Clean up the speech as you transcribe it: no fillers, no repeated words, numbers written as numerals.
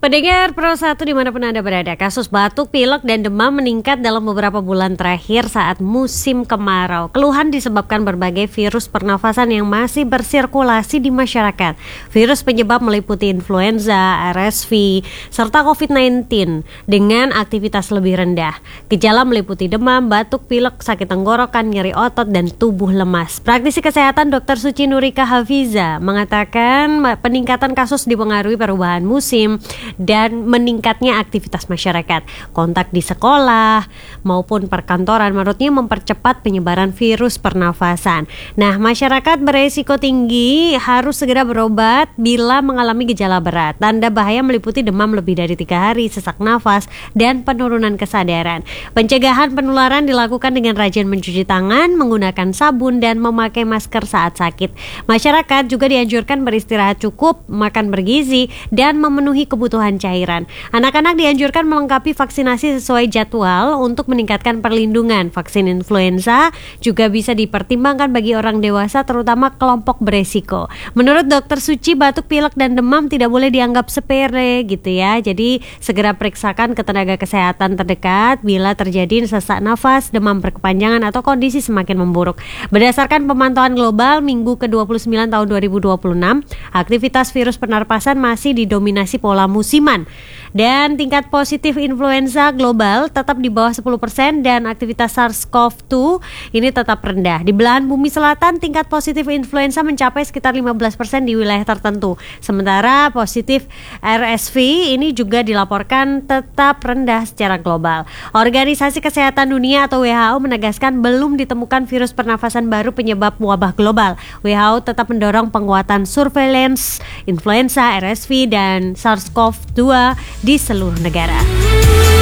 Pendengar Pro 1 dimanapun Anda berada, kasus batuk, pilek, dan demam meningkat dalam beberapa bulan terakhir saat musim kemarau. Keluhan disebabkan berbagai virus pernafasan yang masih bersirkulasi di masyarakat. Virus penyebab meliputi influenza, RSV, serta COVID-19 dengan aktivitas lebih rendah. Gejala meliputi demam, batuk, pilek, sakit tenggorokan, nyeri otot, dan tubuh lemas. Praktisi kesehatan Dr. Suci Nurika Hafiza mengatakan peningkatan kasus dipengaruhi perubahan musim dan meningkatnya aktivitas masyarakat, kontak di sekolah maupun perkantoran menurutnya mempercepat penyebaran virus pernafasan. Nah, masyarakat beresiko tinggi harus segera berobat bila mengalami gejala berat. Tanda bahaya meliputi demam lebih dari 3 hari, sesak nafas, dan penurunan kesadaran. Pencegahan penularan dilakukan dengan rajin mencuci tangan, menggunakan sabun, dan memakai masker saat sakit. Masyarakat juga dianjurkan beristirahat cukup, makan bergizi, dan memenuhi kebutuhan cairan. Anak-anak dianjurkan melengkapi vaksinasi sesuai jadwal untuk meningkatkan perlindungan. Vaksin influenza juga bisa dipertimbangkan bagi orang dewasa, terutama kelompok beresiko. Menurut Dr. Suci, batuk, pilek, dan demam tidak boleh dianggap sepele gitu ya. Jadi segera periksakan ke tenaga kesehatan terdekat bila terjadi sesak nafas, demam berkepanjangan, atau kondisi semakin memburuk. Berdasarkan pemantauan global minggu ke-29 tahun 2026, aktivitas virus pernapasan masih didominasi pola musiman dan tingkat positif influenza global tetap di bawah 10% dan aktivitas SARS-CoV-2 ini tetap rendah. Di belahan bumi selatan tingkat positif influenza mencapai sekitar 15% di wilayah tertentu. Sementara positif RSV ini juga dilaporkan tetap rendah secara global. Organisasi Kesehatan Dunia atau WHO menegaskan belum ditemukan virus pernafasan baru penyebab wabah global. WHO tetap mendorong penguatan surveillance influenza, RSV, dan SARS-CoV-2 di seluruh negara.